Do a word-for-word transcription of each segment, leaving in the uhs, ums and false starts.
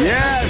Yes.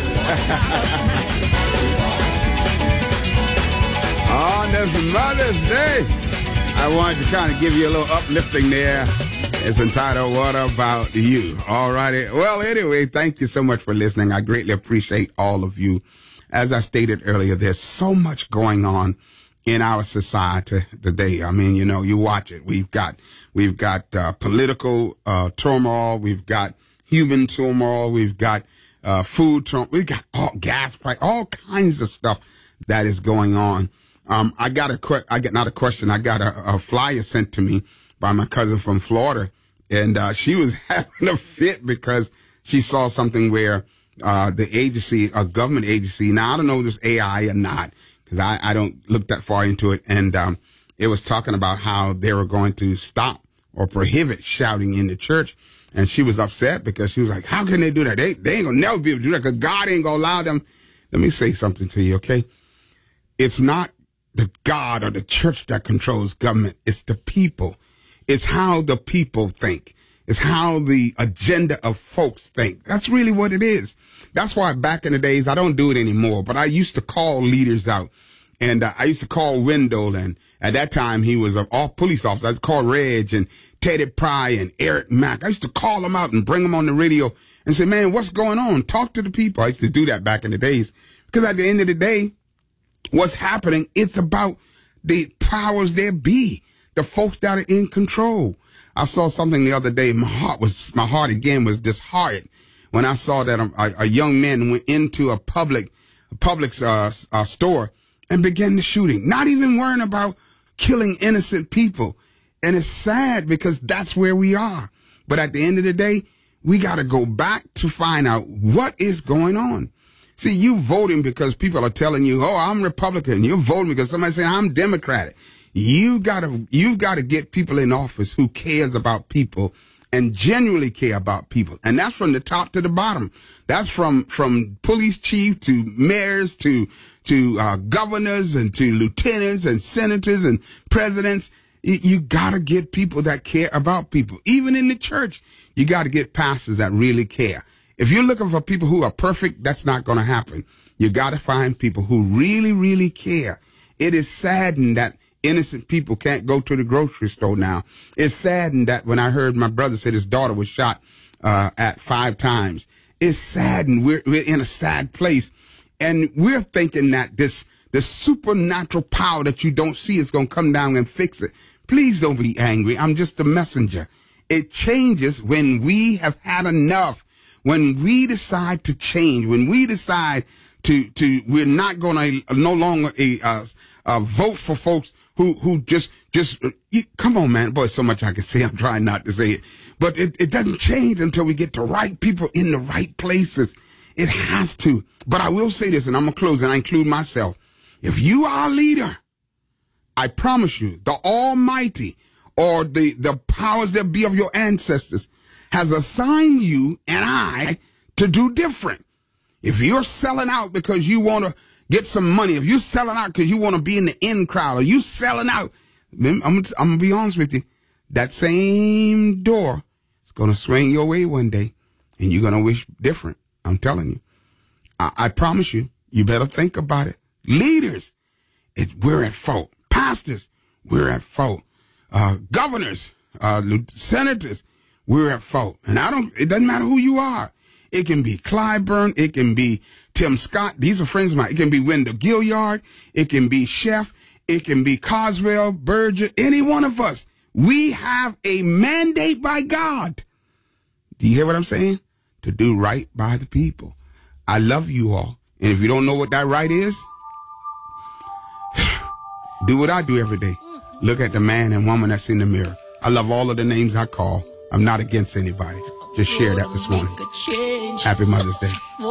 On this Mother's Day, I wanted to kind of give you a little uplifting there. It's entitled, What About You? All righty. Well, anyway, thank you so much for listening. I greatly appreciate all of you. As I stated earlier, there's so much going on in our society today. I mean, you know, you watch it. We've got, we've got, uh, political, uh, turmoil. We've got human turmoil. We've got, uh, food turmoil. We've got all gas price, all kinds of stuff that is going on. Um, I got a, que- I get not a question. I got a, a flyer sent to me by my cousin from Florida. And, uh, she was having a fit because she saw something where, uh, the agency, a government agency. Now, I don't know if it's A I or not, because I, I don't look that far into it. And um, it was talking about how they were going to stop or prohibit shouting in the church. And she was upset because she was like, how can they do that? They, they ain't going to never be able to do that because God ain't going to allow them. Let me say something to you, okay? It's not the God or the church that controls government. It's the people. It's how the people think. It's how the agenda of folks think. That's really what it is. That's why back in the days, I don't do it anymore, but I used to call leaders out. And uh, I used to call Wendell, and at that time, he was an off police officer. I used to call Reg and Teddy Pry and Eric Mack. I used to call them out and bring them on the radio and say, man, what's going on? Talk to the people. I used to do that back in the days. Because at the end of the day, what's happening, it's about the powers there be, the folks that are in control. I saw something the other day. My heart was, my heart again was disheartened when I saw that a, a young man went into a public, a public uh, uh, store and began the shooting, not even worrying about killing innocent people. And it's sad because that's where we are. But at the end of the day, we got to go back to find out what is going on. See, you voting because people are telling you, oh, I'm Republican. You're voting because somebody's saying I'm Democratic. You gotta, you've got to get people in office who cares about people and genuinely care about people. And that's from the top to the bottom. That's from, from police chief to mayors to, to, uh, governors and to lieutenants and senators and presidents. You, you gotta get people that care about people. Even in the church, you gotta get pastors that really care. If you're looking for people who are perfect, that's not gonna happen. You gotta find people who really, really care. It is saddened that innocent people can't go to the grocery store now. It's saddened that when I heard my brother say his daughter was shot uh at five times, it's saddened. We're we're in a sad place, and we're thinking that this this supernatural power that you don't see is going to come down and fix it. Please don't be angry. I'm just a messenger. It changes when we have had enough. When we decide to change. When we decide to to we're not going to no longer a uh, uh, vote for folks who, who just, just, uh, come on, man. Boy, so much I can say. I'm trying not to say it. But it, it doesn't change until we get the right people in the right places. It has to. But I will say this, and I'm going to close, and I include myself. If you are a leader, I promise you, the Almighty or the, the powers that be of your ancestors has assigned you and I to do different. If you're selling out because you want to get some money, if you're selling out because you want to be in the in crowd, or you selling out, I'm, I'm, I'm going to be honest with you, that same door is going to swing your way one day, and you're going to wish different. I'm telling you. I, I promise you, you better think about it. Leaders, it, we're at fault. Pastors, we're at fault. Uh, governors, uh, senators, we're at fault. And I don't, it doesn't matter who you are. It can be Clyburn. It can be Tim Scott. These are friends of mine. It can be Wendell Gilliard. It can be Chef. It can be Coswell, Berger, any one of us. We have a mandate by God. Do you hear what I'm saying? To do right by the people. I love you all. And if you don't know what that right is, do what I do every day. Look at the man and woman that's in the mirror. I love all of the names I call. I'm not against anybody. Just share that this morning. Happy Mother's Day.